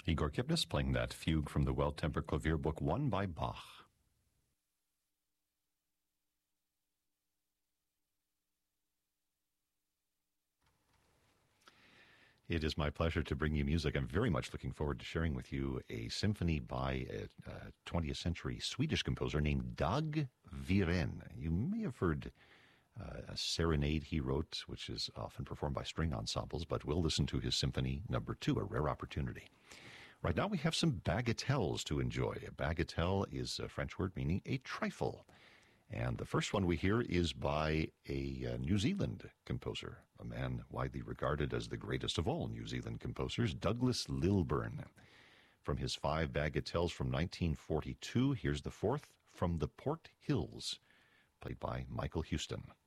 Igor Kipnis playing that fugue from the Well-Tempered Clavier Book 1 by Bach. It is my pleasure to bring you music. I'm very much looking forward to sharing with you a symphony by a 20th century Swedish composer named Dag Viren. You may have heard a serenade he wrote, which is often performed by string ensembles, but we'll listen to his Symphony No. 2, a rare opportunity. Right now we have some bagatelles to enjoy. A bagatelle is a French word meaning a trifle. And the first one we hear is by a New Zealand composer, a man widely regarded as the greatest of all New Zealand composers, Douglas Lilburn. From his 5 bagatelles from 1942, here's the 4th, From the Port Hills, played by Michael Houston.